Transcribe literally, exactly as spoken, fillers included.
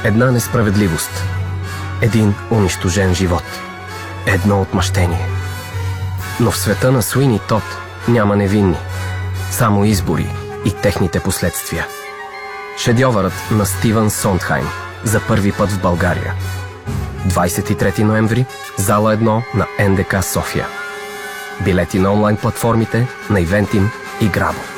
Една несправедливост. Един унищожен живот. Едно отмъщение. Но в света на Суини Тод няма невинни. Само избори и техните последствия. Шедьовърът на Стивън Сондхайм за първи път в България. двадесет и трети ноември, зала едно на ен де ка София. Билети на онлайн платформите на Eventim и Grabo.